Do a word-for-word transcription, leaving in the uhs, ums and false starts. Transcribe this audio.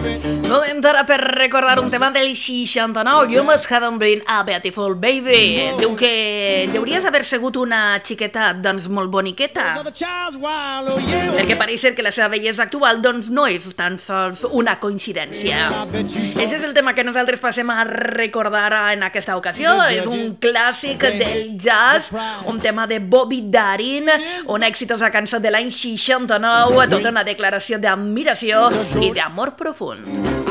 Moment ara per recordar un tema del seixanta-nou, You Must Have Been a Beautiful Baby. Diu que hauries haver sigut una xiqueta, doncs, molt boniqueta. Perquè pareix ser que la seva bellesa actual, doncs, no és tan sols una coincidència. Aquest és el tema que nosaltres passem a recordar en aquesta ocasió. És un clàssic del jazz, un tema de Bobby Darin, una exitosa cançó de l'any seixanta-nou, tota una declaració d'admiració i d'amor profund.